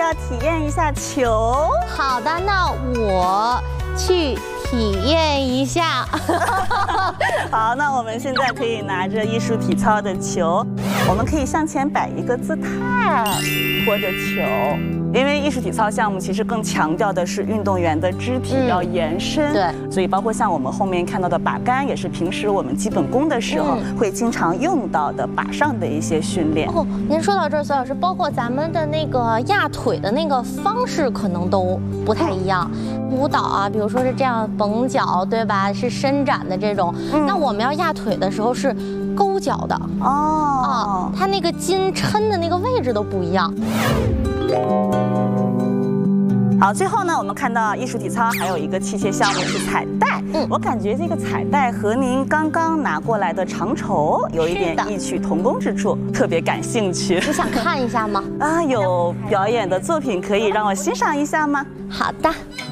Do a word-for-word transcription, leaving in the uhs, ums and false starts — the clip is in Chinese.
要体验一下球。 好的，那我去体验一下。 好，那我们现在可以拿着艺术体操的球，我们可以向前摆一个姿态，拖着球。因为艺术体操项目其实更强调的是运动员的肢体要延伸， 嗯、对， 所以包括像我们后面看到的把杆，也是平时我们基本功的时候会经常用到的把上的一些训练。 哦，您说到这儿，孙老师，包括咱们的那个压腿的那个方式可能都不太一样。舞蹈啊，比如说是这样绷脚，对吧？是伸展的这种。嗯、那我们要压腿的时候是勾脚的哦，啊，它那个筋抻的那个位置都不一样。 好，最后呢，我们看到艺术体操还有一个器械项目是彩带。嗯，我感觉这个彩带和您刚刚拿过来的长绸有一点异曲同工之处，特别感兴趣。 你想看一下吗？ 啊，有表演的作品可以让我欣赏一下吗？ 好的。